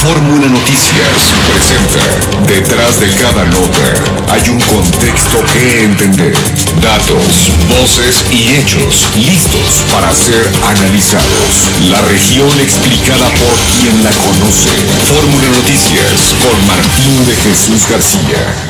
Fórmula Noticias presenta. Detrás de cada nota hay un contexto que entender. Datos, voces y hechos listos para ser analizados. La región explicada por quien la conoce. Fórmula Noticias con Martín de Jesús García.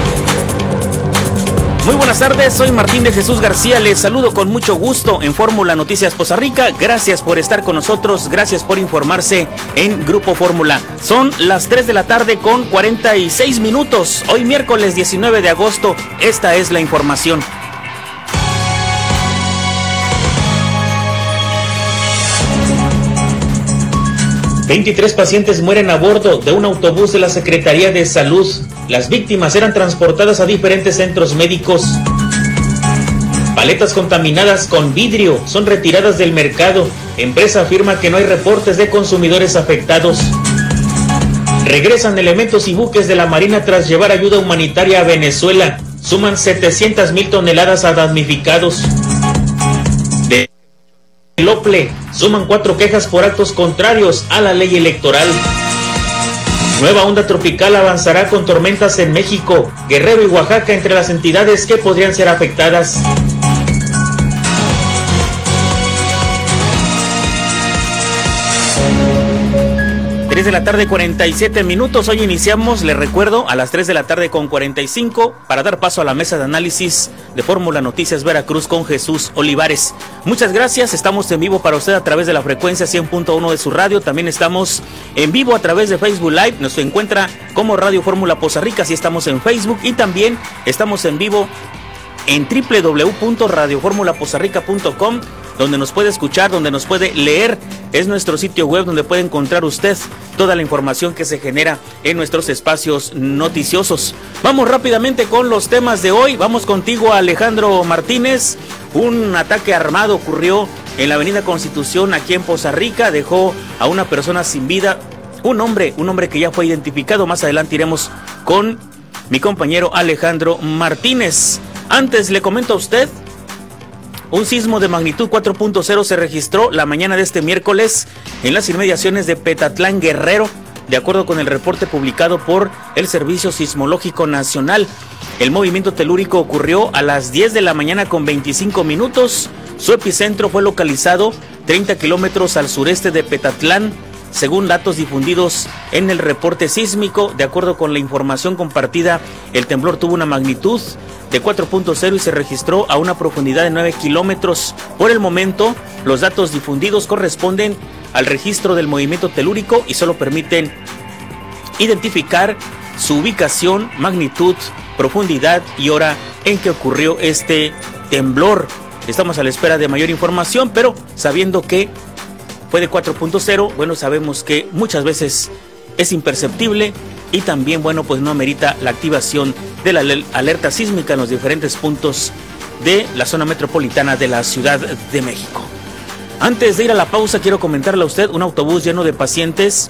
Muy buenas tardes, soy Martín de Jesús García, les saludo con mucho gusto en Fórmula Noticias Poza Rica. Gracias por estar con nosotros, gracias por informarse en Grupo Fórmula. Son las 3 de la tarde con 46 minutos, hoy miércoles 19 de agosto, esta es la información. ...23 pacientes mueren a bordo de un autobús de la Secretaría de Salud. Las víctimas eran transportadas a diferentes centros médicos. Paletas contaminadas con vidrio son retiradas del mercado. Empresa afirma que no hay reportes de consumidores afectados. Regresan elementos y buques de la Marina tras llevar ayuda humanitaria a Venezuela. Suman 700,000 toneladas a damnificados. El OPLE suman 4 quejas por actos contrarios a la ley electoral. Nueva onda tropical avanzará con tormentas en México, Guerrero y Oaxaca entre las entidades que podrían ser afectadas. De la tarde 47 minutos, hoy iniciamos, les recuerdo, a las 3 de la tarde con 45 para dar paso a la mesa de análisis de Fórmula Noticias Veracruz con Jesús Olivares. Muchas gracias, estamos en vivo para usted a través de la frecuencia 100.1 de su radio, también estamos en vivo a través de Facebook Live, nos encuentra como Radio Fórmula Poza Rica, así estamos en Facebook y también estamos en vivo en www.radioformulapozarrica.com, donde nos puede escuchar, donde nos puede leer. Es nuestro sitio web donde puede encontrar usted toda la información que se genera en nuestros espacios noticiosos. Vamos rápidamente con los temas de hoy. Vamos contigo, Alejandro Martínez. Un ataque armado ocurrió en la avenida Constitución aquí en Poza Rica. Dejó a una persona sin vida. Un hombre que ya fue identificado. Más adelante iremos con mi compañero Alejandro Martínez. Antes le comento a usted, un sismo de magnitud 4.0 se registró la mañana de este miércoles en las inmediaciones de Petatlán, Guerrero, de acuerdo con el reporte publicado por el Servicio Sismológico Nacional. El movimiento telúrico ocurrió a las 10 de la mañana con 25 minutos. Su epicentro fue localizado 30 kilómetros al sureste de Petatlán, según datos difundidos en el reporte sísmico. De acuerdo con la información compartida, el temblor tuvo una magnitud de 4.0 y se registró a una profundidad de 9 kilómetros. Por el momento, los datos difundidos corresponden al registro del movimiento telúrico y solo permiten identificar su ubicación, magnitud, profundidad y hora en que ocurrió este temblor. Estamos a la espera de mayor información, pero sabiendo que fue de 4.0, bueno, sabemos que muchas veces es imperceptible y también, bueno, pues no amerita la activación de la alerta sísmica en los diferentes puntos de la zona metropolitana de la Ciudad de México. Antes de ir a la pausa, quiero comentarle a usted, un autobús lleno de pacientes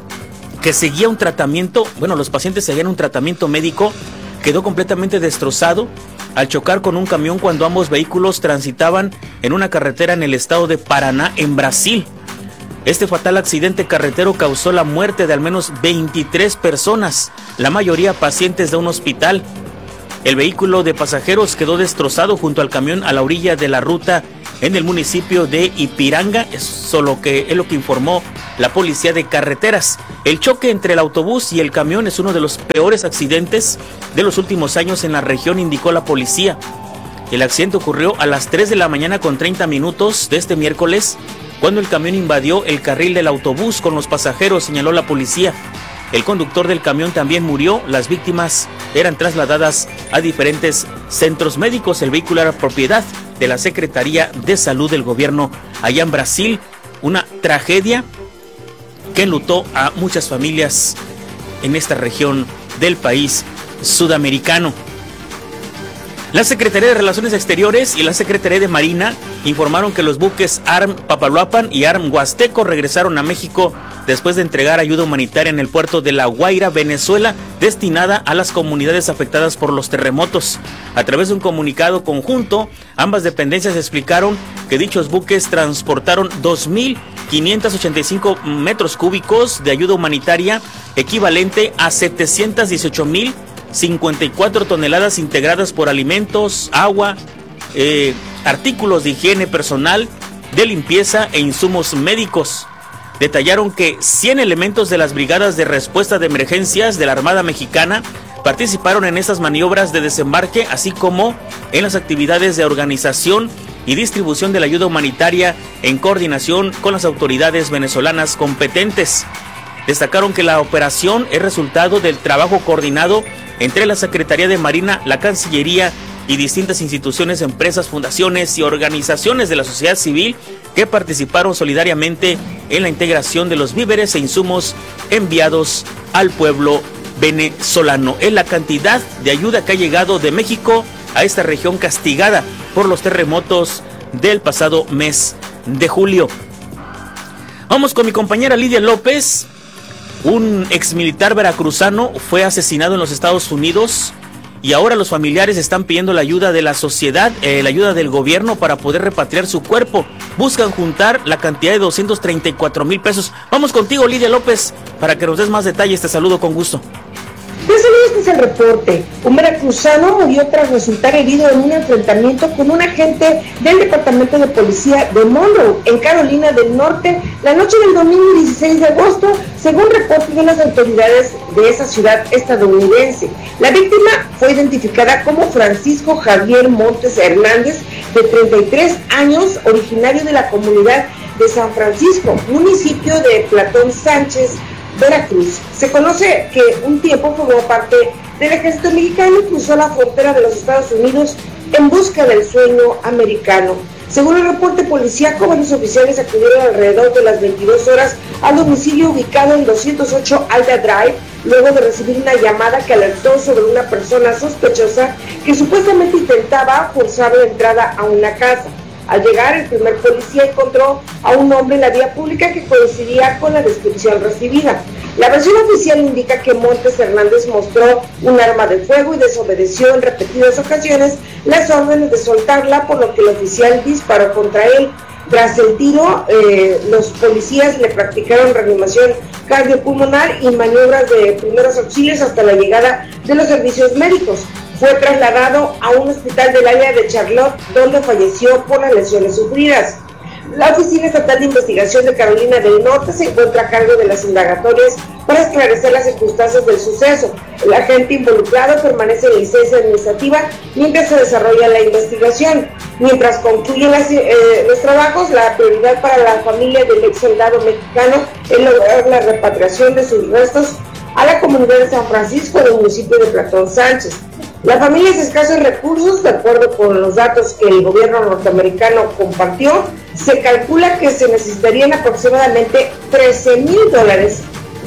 que seguía un tratamiento, bueno, los pacientes seguían un tratamiento médico, quedó completamente destrozado al chocar con un camión cuando ambos vehículos transitaban en una carretera en el estado de Paraná, en Brasil. Este fatal accidente carretero causó la muerte de al menos 23 personas, la mayoría pacientes de un hospital. El vehículo de pasajeros quedó destrozado junto al camión a la orilla de la ruta en el municipio de Ipiranga, eso es lo que informó la policía de carreteras. El choque entre el autobús y el camión es uno de los peores accidentes de los últimos años en la región, indicó la policía. El accidente ocurrió a las 3 de la mañana con 30 minutos de este miércoles, cuando el camión invadió el carril del autobús con los pasajeros, señaló la policía. El conductor del camión también murió. Las víctimas eran trasladadas a diferentes centros médicos. El vehículo era propiedad de la Secretaría de Salud del gobierno allá en Brasil. Una tragedia que enlutó a muchas familias en esta región del país sudamericano. La Secretaría de Relaciones Exteriores y la Secretaría de Marina informaron que los buques ARM Papaloapan y ARM Huasteco regresaron a México después de entregar ayuda humanitaria en el puerto de La Guaira, Venezuela, destinada a las comunidades afectadas por los terremotos. A través de un comunicado conjunto, ambas dependencias explicaron que dichos buques transportaron 2.585 metros cúbicos de ayuda humanitaria, equivalente a 718.054 toneladas integradas por alimentos, agua, artículos de higiene personal, de limpieza e insumos médicos. Detallaron que 100 elementos de las brigadas de respuesta de emergencias de la Armada Mexicana participaron en estas maniobras de desembarque, así como en las actividades de organización y distribución de la ayuda humanitaria en coordinación con las autoridades venezolanas competentes. Destacaron que la operación es resultado del trabajo coordinado entre la Secretaría de Marina, la Cancillería y distintas instituciones, empresas, fundaciones y organizaciones de la sociedad civil que participaron solidariamente en la integración de los víveres e insumos enviados al pueblo venezolano. Es la cantidad de ayuda que ha llegado de México a esta región castigada por los terremotos del pasado mes de julio. Vamos con mi compañera Lidia López. Un exmilitar veracruzano fue asesinado en los Estados Unidos y ahora los familiares están pidiendo la ayuda de la sociedad, la ayuda del gobierno para poder repatriar su cuerpo. Buscan juntar la cantidad de 234,000 pesos. Vamos contigo, Lidia López, para que nos des más detalles. Te saludo con gusto. Este es el reporte. Un veracruzano murió tras resultar herido en un enfrentamiento con un agente del Departamento de Policía de Monroe, en Carolina del Norte, la noche del domingo 16 de agosto, según reportes de las autoridades de esa ciudad estadounidense. La víctima fue identificada como Francisco Javier Montes Hernández, de 33 años, originario de la comunidad de San Francisco, municipio de Platón Sánchez, Veracruz. Se conoce que un tiempo formó parte del ejército mexicano y cruzó la frontera de los Estados Unidos en busca del sueño americano. Según el reporte policíaco, varios oficiales acudieron alrededor de las 22 horas al domicilio ubicado en 208 Alda Drive, luego de recibir una llamada que alertó sobre una persona sospechosa que supuestamente intentaba forzar la entrada a una casa. Al llegar, el primer policía encontró a un hombre en la vía pública que coincidía con la descripción recibida. La versión oficial indica que Montes Hernández mostró un arma de fuego y desobedeció en repetidas ocasiones las órdenes de soltarla, por lo que el oficial disparó contra él. Tras el tiro, los policías le practicaron reanimación cardiopulmonar y maniobras de primeros auxilios hasta la llegada de los servicios médicos. Fue trasladado a un hospital del área de Charlotte, donde falleció por las lesiones sufridas. La Oficina Estatal de Investigación de Carolina del Norte se encuentra a cargo de las indagatorias para esclarecer las circunstancias del suceso. El agente involucrado permanece en licencia administrativa mientras se desarrolla la investigación. Mientras concluyen los trabajos, la prioridad para la familia del ex soldado mexicano es lograr la repatriación de sus restos a la comunidad de San Francisco del municipio de Platón Sánchez. La familia es de escasos recursos. De acuerdo con los datos que el gobierno norteamericano compartió, se calcula que se necesitarían aproximadamente $13,000,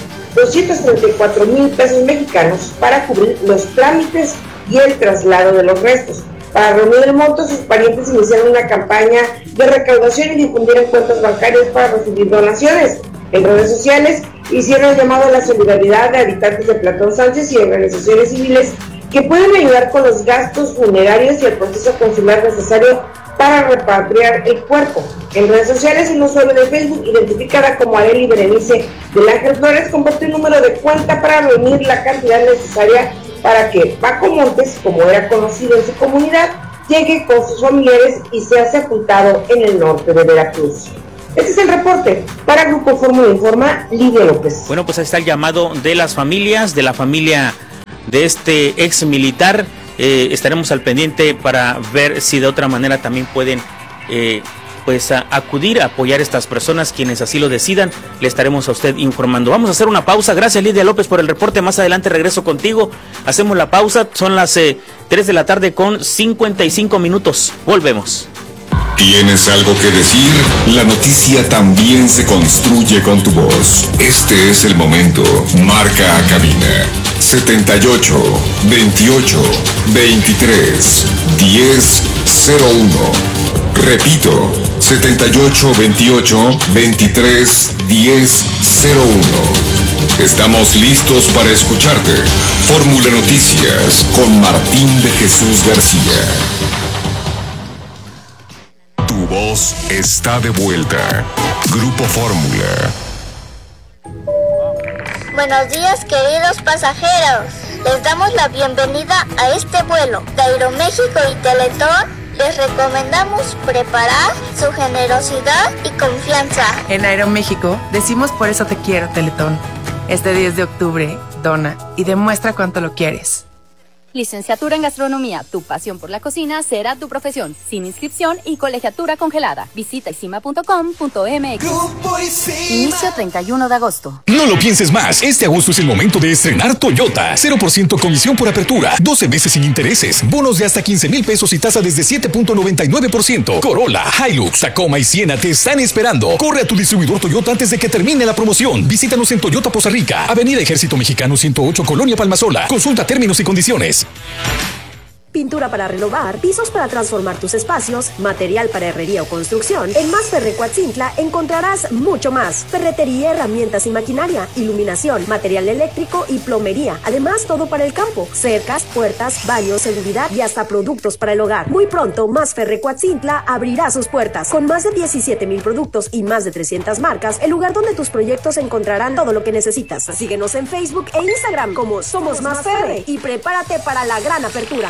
234,000 pesos mexicanos, para cubrir los trámites y el traslado de los restos. Para reunir el monto, sus parientes iniciaron una campaña de recaudación y difundieron cuentas bancarias para recibir donaciones. En redes sociales hicieron el llamado a la solidaridad de habitantes de Platón Sánchez y organizaciones civiles que pueden ayudar con los gastos funerarios y el proceso consular necesario para repatriar el cuerpo. En redes sociales, un usuario de Facebook, identificada como Arely Berenice del Ángel Flores, compartió un número de cuenta para reunir la cantidad necesaria para que Paco Montes, como era conocido en su comunidad, llegue con sus familiares y sea sepultado en el norte de Veracruz. Este es el reporte. Para Grupo Fórmula Informa, Lidia López. Bueno, pues ahí está el llamado de las familias, de la familia de este ex militar. Estaremos al pendiente para ver si de otra manera también pueden acudir a apoyar a estas personas, quienes así lo decidan. Le estaremos a usted informando. Vamos a hacer una pausa. Gracias, Lidia López, por el reporte. Más adelante regreso contigo. Hacemos la pausa. Son las 3 de la tarde con 55 minutos. Volvemos. ¿Tienes algo que decir? La noticia también se construye con tu voz. Este es el momento. Marca a cabina 78 28 23 10 01. Repito, 78 28 23 10 01. Estamos listos para escucharte. Fórmula Noticias con Martín de Jesús García. Tu voz está de vuelta. Grupo Fórmula. Buenos días, queridos pasajeros. Les damos la bienvenida a este vuelo de Aeroméxico y Teletón. Les recomendamos preparar su generosidad y confianza. En Aeroméxico decimos por eso te quiero, Teletón. Este 10 de octubre, dona y demuestra cuánto lo quieres. Licenciatura en Gastronomía. Tu pasión por la cocina será tu profesión. Sin inscripción y colegiatura congelada. Visita isima.com.mx. Inicio 31 de agosto. No lo pienses más. Este agosto es el momento de estrenar Toyota. 0% comisión por apertura. 12 meses sin intereses. Bonos de hasta 15,000 pesos y tasa desde 7.99%. Corolla, Hilux, Tacoma y Siena te están esperando. Corre a tu distribuidor Toyota antes de que termine la promoción. Visítanos en Toyota Poza Rica, Avenida Ejército Mexicano 108, Colonia Palmasola. Consulta términos y condiciones. Pintura para renovar, pisos para transformar tus espacios, material para herrería o construcción. En Más Ferre Coatzintla encontrarás mucho más. Ferretería, herramientas y maquinaria, iluminación, material eléctrico y plomería. Además, todo para el campo. Cercas, puertas, baños, seguridad y hasta productos para el hogar. Muy pronto, Más Ferre Coatzintla abrirá sus puertas. Con más de 17,000 productos y más de 300 marcas, el lugar donde tus proyectos encontrarán todo lo que necesitas. Síguenos en Facebook e Instagram como Somos Más Ferre y prepárate para la gran apertura.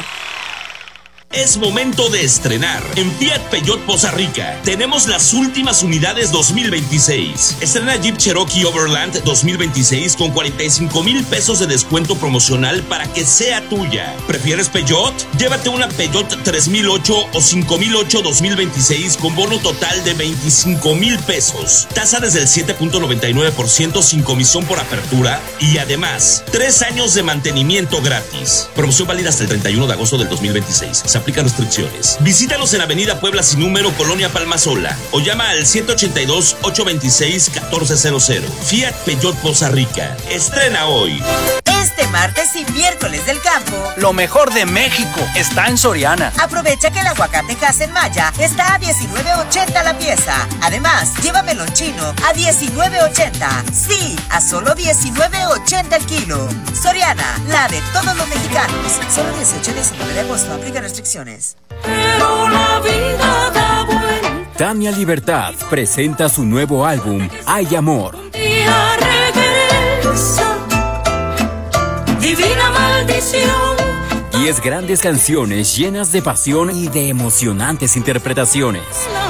Es momento de estrenar. En Fiat Peugeot Poza Rica tenemos las últimas unidades 2026. Estrena Jeep Cherokee Overland 2026 con 45,000 pesos de descuento promocional para que sea tuya. ¿Prefieres Peugeot? Llévate una Peugeot 3008 o 5008 2026 con bono total de 25,000 pesos. Tasa desde el 7.99% sin comisión por apertura y además 3 años de mantenimiento gratis. Promoción válida hasta el 31 de agosto del 2026. Aplica restricciones. Visítanos en Avenida Puebla sin número, Colonia Palmasola, o llama al 182-826-1400. Fiat Peugeot Poza Rica. Estrena hoy. Este martes y miércoles del campo, lo mejor de México está en Soriana. Aprovecha que el aguacate en Maya está a $19.80 la pieza. Además, llévamelo chino a $19.80. Sí, a solo $19.80 el kilo. Soriana, la de todos los mexicanos. Solo 18 y 19 de agosto. Aplica restricciones. Pero la vida da vuelta. Tania Libertad presenta su nuevo álbum Hay Amor. Un día regresa, divina maldición. 10 grandes canciones llenas de pasión y de emocionantes interpretaciones.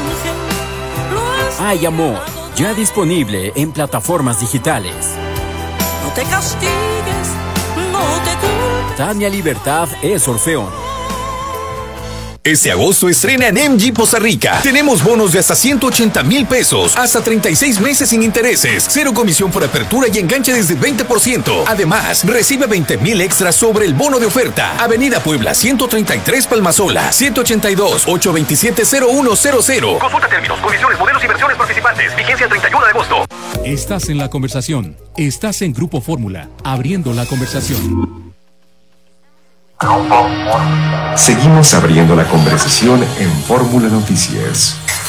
Hay Amor, ya disponible en plataformas digitales. No te castigues, no te culpes. Tania Libertad es Orfeón. Este agosto estrena en MG Poza Rica. Tenemos bonos de hasta 180,000 pesos, hasta 36 meses sin intereses, 0 comisión por apertura y enganche desde 20%. Además, recibe 20,000 extras sobre el bono de oferta. Avenida Puebla 133 Palmasola, 782-827-0100. Consulta términos, condiciones, modelos y versiones participantes. Vigencia el 31 de agosto. Estás en la conversación. Estás en Grupo Fórmula, abriendo la conversación. Seguimos abriendo la conversación en Fórmula Noticias.